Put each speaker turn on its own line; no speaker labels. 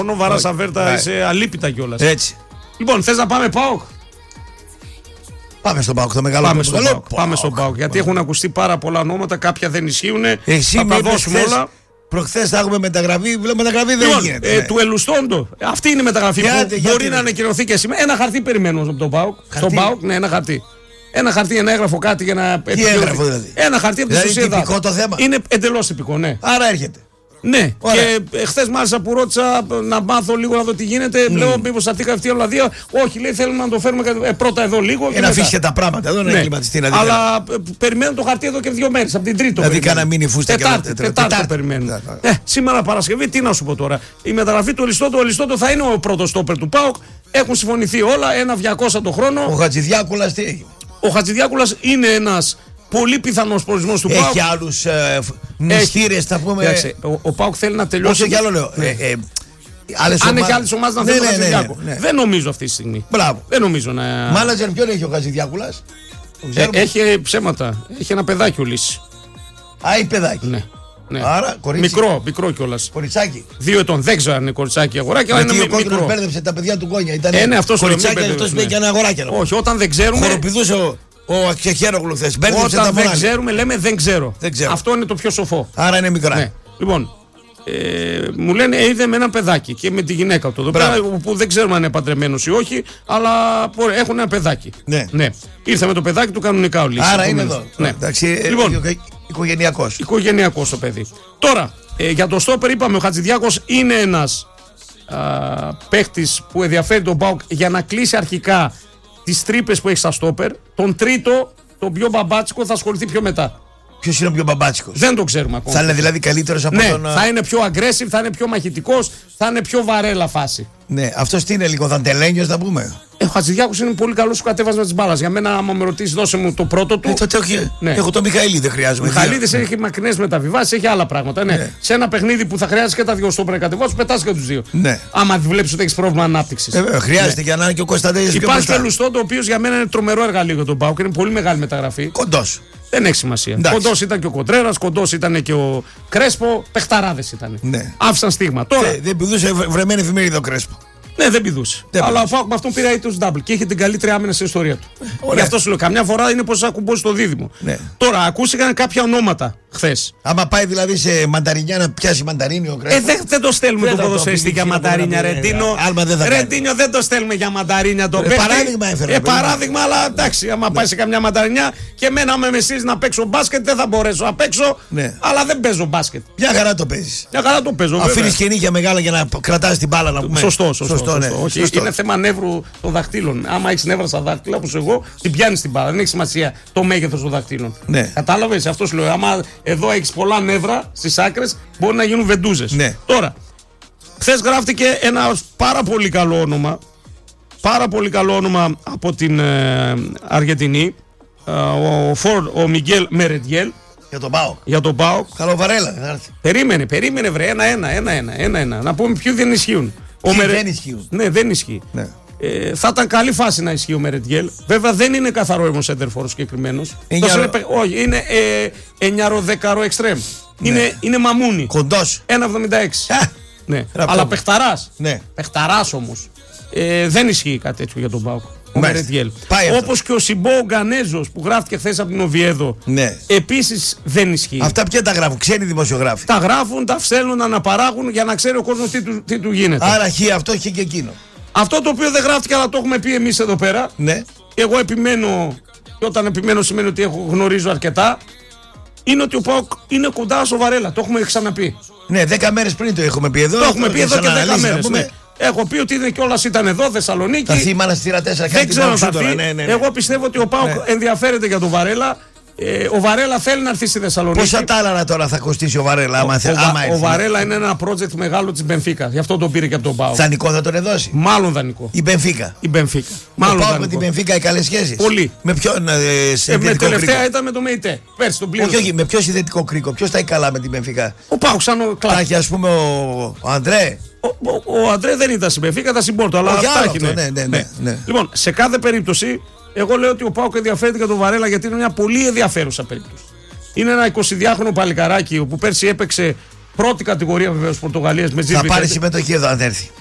Μόνο βαράς αβέρτα, είσαι αλίπητα κιόλας.
Έτσι.
Λοιπόν, θες να πάμε ΠΑΟΚ?
Πάμε στον ΠΑΟΚ, το μεγάλο.
Πάμε στον ΠΑΟΚ. Γιατί έχουν ακουστεί πάρα πολλά ονόματα, κάποια δεν ισχύουν.
Εσύ
θα τα δώσουμε όλα.
Προχθές θα έχουμε μεταγραφή, μεταγραφή δεν γίνεται.
Του Ελουστόντο. Αυτή είναι η μεταγραφή που μπορεί να ανακοινωθεί και σήμερα. Ένα χαρτί περιμένω από τον ΠΑΟΚ. Στον ΠΑΟΚ, ναι, ένα χαρτί. Ένα χαρτί, ένα έγγραφο, κάτι για να.
Τι έγγραφο δηλαδή?
Ένα χαρτί από τη Σοσιαδάδ.
Είναι τυπικό το θέμα.
Είναι εντελώς τυπικό, ναι.
Άρα έρχεται.
Ναι, ωραία. Και χθες μάλιστα που ρώτησα να μάθω λίγο να δω τι γίνεται. Λέω μήπως θα τύχει αυτή η Ολλανδία. Όχι, λέει θέλουμε να το φέρουμε πρώτα εδώ λίγο.
Και να αφήσει και τα πράγματα εδώ, να εγκληματιστεί να δει.
Αλλά περιμένω το χαρτί εδώ και 2 μέρες, από την Τρίτη.
Δηλαδή κάνα μείνει φούστα και
Τετάρτη περιμένω. Σήμερα Παρασκευή, τι να σου πω τώρα. Η μεταγραφή του Ελιστότο. Ο Ελιστότο θα είναι ο πρώτος στόπερ του ΠΑΟΚ. Έχουν συμφωνηθεί όλα, ένα 200 το χρόνο.
Ο Χατζηδιάκουλας τι έγινε?
Ο Χατζηδιάκουλας είναι ένας πολύ πιθανός προορισμός του ΠΑΟΚ.
Έχει άλλους μυστήρες, θα πούμε.
Ο ΠΑΟΚ θέλει να τελειώσει.
Όσο κι άλλο λέω.
Αν έχει άλλες ομάδες να θέλουν τον Χατζηδιάκο. Δεν νομίζω αυτή τη στιγμή.
Μπράβο.
Δεν νομίζω να.
Μάνατζερ ποιον έχει ο Χατζηδιάκουλας?
Έχει ψέματα. Έχει ένα παιδάκι ο Λύση.
Α, η παιδάκι.
Ναι.
Άρα, κορίτσι.
Μικρό κιόλας.
Κοριτσάκι.
2 ετών. Δεν ξέρω αν είναι κοριτσάκι ή αγοράκι, αλλά είναι μικρό.
Ο κόκκινος μπέρδεψε τα παιδιά του Γκόνια. Ήταν
αυτός
κοριτσάκι, αυτός πήγε και ένα αγοράκι.
Όχι, όταν δεν ξέρουμε.
Χοροπηδούσε ο Αξεχέρογλου χθες.
Όταν δεν ξέρουμε, λέμε δεν ξέρω. Αυτό είναι το πιο σοφό.
Άρα είναι μικρά.
Ναι. Λοιπόν, μου λένε είδε με ένα παιδάκι και με τη γυναίκα του εδώ πέρα, που δεν ξέρουμε αν είναι παντρεμένος ή όχι, αλλά έχουν ένα παιδάκι. Ναι. Ήρθε με το παιδάκι του κανονικά ο Λύσης.
Άρα είναι εδώ.
Ναι.
Λοιπόν, οικογενειακός
το παιδί. Τώρα, για το στόπερ είπαμε, ο Χατζηδιάκος είναι ένας παίχτης που ενδιαφέρει τον ΠΑΟΚ για να κλείσει αρχικά τις τρύπες που έχει στα στόπερ. Τον τρίτο, τον πιο μπαμπάτσικο, θα ασχοληθεί πιο μετά.
Ποιος είναι ο πιο μπαμπάτσικος?
Δεν το ξέρουμε ακόμα.
Θα είναι δηλαδή καλύτερος από τον.
Θα είναι πιο aggressive, θα είναι πιο μαχητικός, θα είναι πιο βαρέλα φάση.
Ναι, αυτός τι είναι, λίγο δαντελένιος θα πούμε?
Ο Χατζηδιάκος είναι πολύ καλός στο κατέβασμα της μπάλας. Για μένα, άμα με ρωτήσει, δώσε μου το πρώτο του.
Τότε όχι. Ναι. Έχω το Μιχαήλ, δεν χρειάζομαι.
Ο Μιχαήλ έχει μακρινές μεταβιβάσεις, έχει άλλα πράγματα. Ναι. Σε ένα παιχνίδι που θα χρειάζεται και τα δύο στόπερ να κατεβάσουν, πετάς και τους δύο.
Ναι.
Άμα βλέπει ότι έχει πρόβλημα ανάπτυξης.
Χρειάζεται για να είναι και ο Κωνσταντέλης.
Υπάρχει και ο Ελουστόντο, ο οποίος για μένα είναι τρομερό εργαλείο για τον ΠΑΟΚ. Είναι πολύ μεγάλη μεταγραφή.
Κοντός.
Δεν έχει σημασία. Κοντός ήταν και ο Κοντρέρας, κοντός ήταν και ο Κρέσπο. Παιχταράδες ήταν.
Ναι.
Άφησαν στίγμα. Τώρα.
Δεν πηδούσε βρεμένη εφημερίδα ο Κρέσπο.
Ναι, δεν πηδούσε. Αλλά ο ΠΑΟΚ με αυτόν πήρε τους double και είχε την καλύτερη άμυνα στην ιστορία του. Γι' αυτό σου λέω, καμιά φορά είναι πως ακουμπώσει το δίδυμο.
Ναι.
Τώρα, ακούστηκαν κάποια ονόματα χθες.
Άμα πάει δηλαδή σε μανταρινιά να πιάσει μανταρίνι ο Κρέσπο.
Δεν το στέλνουμε το ποδοσφαιριστή για μανταρίνια, Ρεντίνο. Ρεντίνο δεν το στέλνουμε για μανταρίνια το παίχτη.
Παράδειγμα έφερε.
Παράδειγμα, αλλά εντάξει, άμα πάει σε καμιά μανταρινιά και εμένα με μεσείς να παίξω μπάσκετ, δεν θα μπορέσω να παίξω. Αλλά δεν παίζω μπάσκετ.
Μια χαρά το παίζει.
Μια χαρά το παίζω.
Αφήνει και νύχια μεγάλα για να κρατάς την μπάλα να πούμε.
Σωστό. Είναι θέμα νεύρου των δαχτύλων. Άμα έχει νεύρα στα δάχτυλα, όπως εγώ, την πιάνει την μπάλα. Δεν έχει σημασία το μέγεθος των δαχτύλων. Κατάλαβες, αυτό σου λέω. Άμα εδώ έχει πολλά νεύρα στις άκρες, μπορεί να γίνουν βεντούζες. Τώρα, χθες γράφτηκε ένα πάρα πολύ καλό όνομα. Πάρα πολύ καλό όνομα από την Αργεντινή. Ο Μιγγέλ Μερεντιέλ.
Για τον
ΠΑΟΚ.
Καλό βαρέλα.
Περίμενε βρε. Ένα. Να πούμε ποιοι δεν ισχύουν.
Δεν ισχύουν.
Ναι, δεν ισχύει. Ναι. Θα ήταν καλή φάση να ισχύει ο Μερεντιέλ. Βέβαια δεν είναι καθαρό όμως έντερφορο συγκεκριμένος. Όχι, είναι 9-10 εξτρέμ. Είναι μαμούνι.
Κοντός.
1,76. Ναι. Αλλά παιχταράς.
Ναι.
Παιχταράς όμως. Δεν ισχύει κάτι τέτοιο για τον ΠΑΟΚ. Όπως και ο Σιμπό Γκανέζος που γράφτηκε χθες από την Οβιέδο.
Ναι.
Επίσης δεν ισχύει.
Αυτά ποια τα γράφουν, ξένοι δημοσιογράφοι?
Τα γράφουν, τα στέλνουν να αναπαράγουν για να ξέρει ο κόσμος τι του γίνεται.
Άρα χει αυτό, χει και εκείνο.
Αυτό το οποίο δεν γράφτηκε, αλλά το έχουμε πει εμείς εδώ πέρα.
Ναι.
Εγώ επιμένω, και όταν επιμένω σημαίνει ότι γνωρίζω αρκετά. Είναι ότι ο ΠΑΟΚ είναι κοντά στο Βαρέλα. Το έχουμε ξαναπεί.
Ναι, 10 μέρες πριν το έχουμε πει εδώ.
Το έχουμε πει εδώ και 10 μέρες. Ναι. Έχω πει ότι κιόλας ήταν εδώ, Θεσσαλονίκη.
Θα θύμα να στήρα 4 κάτι.
Δεν ξέρω αν θα έρθει. Εγώ πιστεύω ότι ο ΠΑΟΚ ενδιαφέρεται για τον Βαρέλα. Ο Βαρέλα θέλει να έρθει στη Θεσσαλονίκη.
Πόσα τάλαρα τώρα θα κοστίσει ο Βαρέλα,
ο Βαρέλα είναι ένα project μεγάλο της Μπενφίκα. Γι' αυτό τον πήρε και από τον ΠΑΟΚ.
Δανεικό θα τον δώσει.
Μάλλον δανεικό.
Η Μπενφίκα.
Μάλλον
ο ΠΑΟΚ με την Μπενφίκα έχει καλές σχέσεις.
Πολύ.
Με ποιον
τελευταία ήταν με το ΜΕΙΤΕ. Πέρσι τον πλήρωσε.
Όχι, με ποιο συνδετικό κρίκο. Ποιο τα έχει καλά με την Μπενφίκα?
Ο ΠΑΟΚ σαν ο Κλάκ.
Έχει ας πούμε ο Αντρέ.
Ο Αντρέ δεν ήταν στην Μπενφίκα, ήταν στην Πόρτο. Αλλά αυτά έχει.
Ναι.
Λοιπόν, σε κάθε περίπτωση, εγώ λέω ότι ο ΠΑΟΚ ενδιαφέρεται για τον Βαρέλα γιατί είναι μια πολύ ενδιαφέρουσα περίπτωση. Είναι ένα 22χρονο παλικαράκι που πέρσι έπαιξε Πρώτη κατηγορία βεβαίως Πορτογαλίας με
Θα πάρει συμμετοχή εδώ αν έρθει.